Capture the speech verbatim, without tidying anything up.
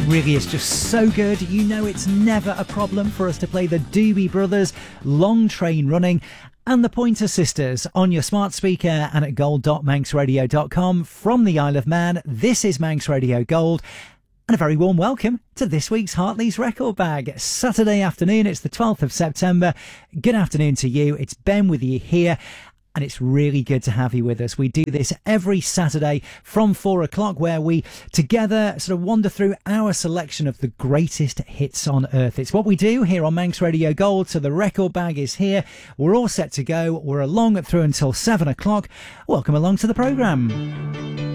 really is just so good. You know it's never a problem for us to play the Doobie Brothers, Long Train Running, and the Pointer Sisters on your smart speaker and at gold dot manx radio dot com from the Isle of Man. This is Manx Radio Gold. And a very warm welcome to this week's Hartley's Record Bag. Saturday afternoon, it's the twelfth of September. Good afternoon to you. It's Ben with you here. And it's really good to have you with us. We do this every Saturday from four o'clock where we together sort of wander through our selection of the greatest hits on earth. It's what we do here on Manx Radio Gold. So the record bag is here. We're all set to go. We're along through until seven o'clock. Welcome along to the programme.